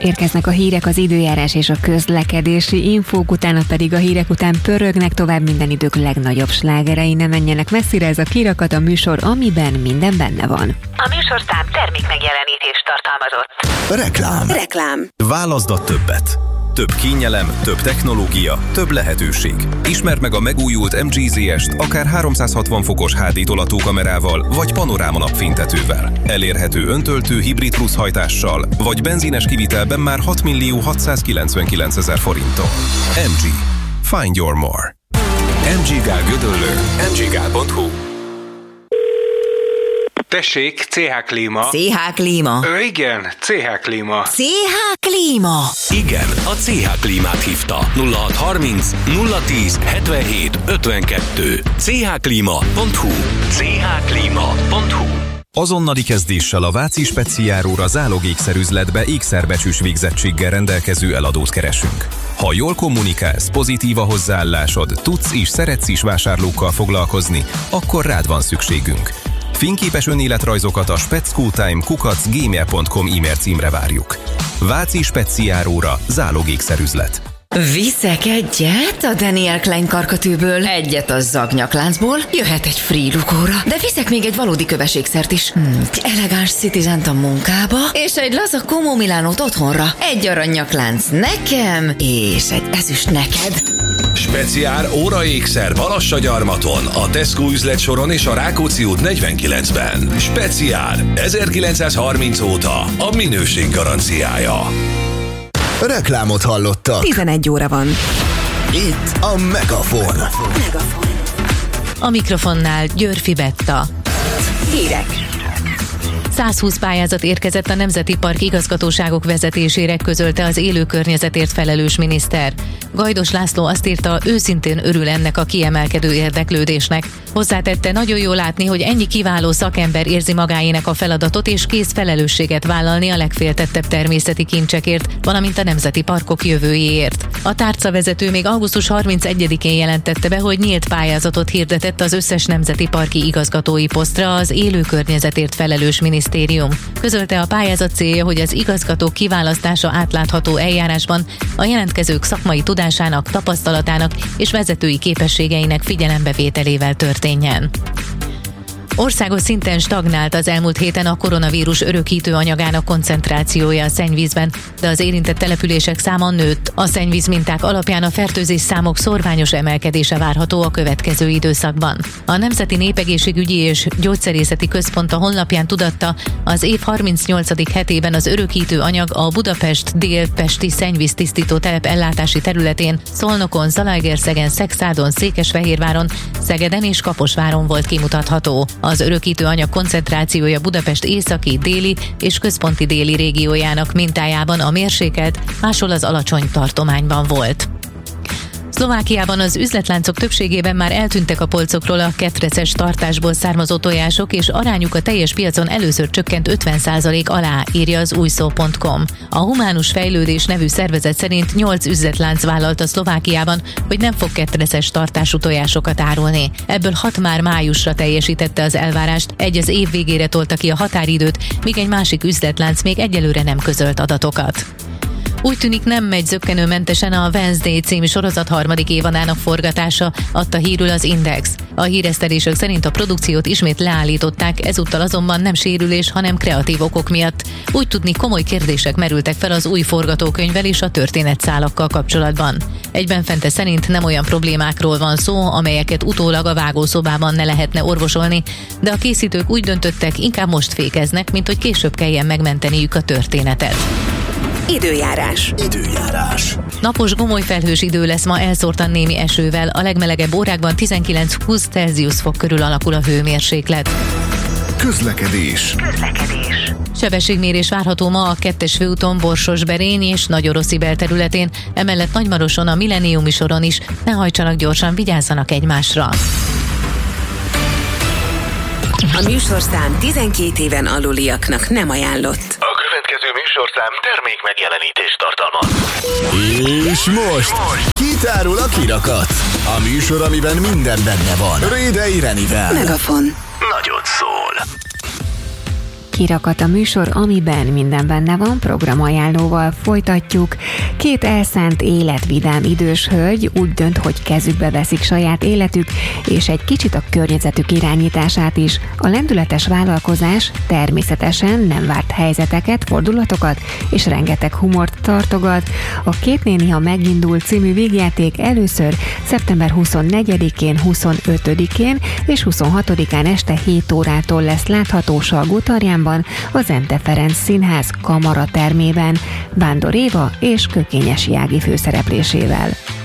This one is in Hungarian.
Érkeznek a hírek, az időjárás és a közlekedési infók, utána pedig a hírek után pörögnek tovább minden idők legnagyobb slágerei. Ne menjenek messzire, ez a Kirakat, a műsor, amiben minden benne van. A műsorszám termék megjelenítést tartalmazott. Reklám. Válaszd a többet. Több kényelem, több technológia, több lehetőség. Ismerd meg a megújult MG ZS-t akár 360 fokos HD tolatókamerával vagy panoráma napfénytetővel. Elérhető öntöltő hibrid plusz hajtással, vagy benzines kivitelben már 6.699.000 forinttal. MG. Find your more. MG Gál Gödöllő. mggál.hu. Tessék, CH Klíma. CH Klíma. Igen, CH Klíma. CH Klíma. Igen, a CH Klímát hívta. 0630 010 77 52. chklima.hu. chklima.hu. Azonnali kezdéssel a Váci Speciáróra zálogékszerüzletbe ékszerbecsűs végzettséggel rendelkező eladót keresünk. Ha jól kommunikálsz, pozitív a hozzáállásod, tudsz és szeretsz is vásárlókkal foglalkozni, akkor rád van szükségünk. Fényképes önéletrajzokat a speckotime@gmail.com e-mail címre várjuk. Váci Speciáróra zálogékszerüzlet. Viszek egyet a Daniel Klein karkötőből, egyet a Zagnyak-láncból, jöhet egy free lukóra, de viszek még egy valódi köveségszert is. Elegáns Citizent a munkába, és egy laza Como Milánót otthonra. Egy aranyaklánc nekem, és egy ezüst neked. Speciár óraékszer Balassagyarmaton, a Tesco üzletsoron és a Rákóczi út 49-ben. Speciár 1930 óta a minőség garanciája. Reklámot hallottak. 11 óra van. Itt a Megafon. A mikrofonnál Györfi Betta. Hírek. 120 pályázat érkezett a Nemzeti Park igazgatóságok vezetésére, közölte az élő környezetért felelős miniszter. Gajdos László azt írta, őszintén örül ennek a kiemelkedő érdeklődésnek. Hozzátette, nagyon jó látni, hogy ennyi kiváló szakember érzi magáénak a feladatot és kész felelősséget vállalni a legféltettebb természeti kincsekért, valamint a nemzeti parkok jövőjéért. A tárcavezető még augusztus 31-én jelentette be, hogy nyílt pályázatot hirdetett az összes nemzeti parki igazgatói posztra az élő környezetért felelős minisztérium. Közölte, a pályázat célja, hogy az igazgatók kiválasztása átlátható eljárásban a jelentkezők szakmai tudásának, tapasztalatának és vezetői képességeinek figyelembevételével történjen. Országos szinten stagnált az elmúlt héten a koronavírus örökítő anyagának koncentrációja a szennyvízben, de az érintett települések száma nőtt. A szennyvíz minták alapján a fertőzés számok szorványos emelkedése várható a következő időszakban. A Nemzeti Népegészségügyi és Gyógyszerészeti Központ a honlapján tudatta, az év 38. hetében az örökítő anyag a Budapest-Dél-Pesti szennyvíztisztító telep ellátási területén Szolnokon, Zalaegerszegen, Szekszádon, Székesfehérváron, Szegeden és Kaposváron volt kimutatható. Az örökítő anyag koncentrációja Budapest északi, déli és központi déli régiójának mintájában a mérsékelt, máshol az alacsony tartományban volt. Szlovákiában az üzletláncok többségében már eltűntek a polcokról a ketreces tartásból származó tojások, és arányuk a teljes piacon először csökkent 50% alá, írja az újszó.com. A Humánus Fejlődés nevű szervezet szerint 8 üzletlánc vállalta Szlovákiában, hogy nem fog ketreces tartású tojásokat árulni. Ebből 6 már májusra teljesítette az elvárást, egy az év végére tolta ki a határidőt, míg egy másik üzletlánc még egyelőre nem közölt adatokat. Úgy tűnik, nem megy zökkenőmentesen a Wednesday című sorozat harmadik évadának forgatása, adta hírül az Index. A híresztelések szerint a produkciót ismét leállították, ezúttal azonban nem sérülés, hanem kreatív okok miatt. Úgy tudni, komoly kérdések merültek fel az új forgatókönyvvel és a történetszálakkal kapcsolatban. Egyben Fente szerint nem olyan problémákról van szó, amelyeket utólag a vágószobában ne lehetne orvosolni, de a készítők úgy döntöttek, inkább most fékeznek, mint hogy később kelljen megmenteniük a történetet. Időjárás. Napos, gomoly felhős idő lesz ma, elszórtan némi esővel, a legmelegebb órákban 19-20 Celsius fok körül alakul a hőmérséklet. Közlekedés. Sebességmérés várható ma a 2-es főúton Borsos-Berény és Nagyoroszi belterületén, emellett Nagymaroson a Millenniumi soron is. Ne hajtsanak gyorsan, vigyázzanak egymásra. A műsorszám 12 éven aluliaknak nem ajánlott. A következő műsorszám termék megjelenítést tartalmaz. És most kitárul a Kirakat. A műsor, amiben minden benne van. Rédei Renivel. Megafon. Nagyot szól. Kirakat a műsor, amiben minden benne van, programajánlóval folytatjuk. Két elszánt életvidám idős hölgy úgy dönt, hogy kezükbe veszik saját életük, és egy kicsit a környezetük irányítását is. A lendületes vállalkozás természetesen nem várt helyzeteket, fordulatokat és rengeteg humort tartogat. A Két néni, ha megindul című vígjáték először szeptember 24-én, 25-én és 26-án este 7 órától lesz látható Salgótarjánban, a Zente Ferenc Színház kamaratermében, Vándor Éva és Kökényes Jági főszereplésével.